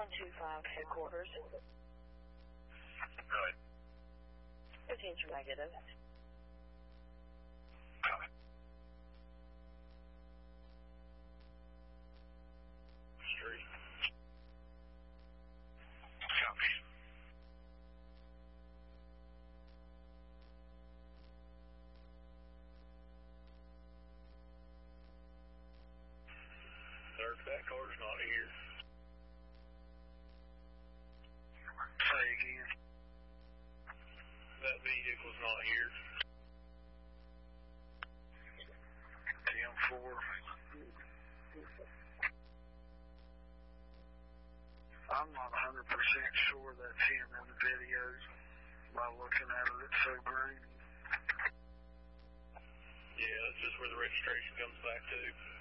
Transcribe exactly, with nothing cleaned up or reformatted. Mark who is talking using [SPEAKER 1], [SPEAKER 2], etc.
[SPEAKER 1] one two five headquarters.
[SPEAKER 2] Right.
[SPEAKER 1] Attention negative.
[SPEAKER 2] Copy. Street. Copy. Sir, that car's not here. Say again. That vehicle's not here. ten four. I'm not one hundred percent sure that's him in the videos. By looking at it, it's so green. Yeah, that's just where the registration comes back to.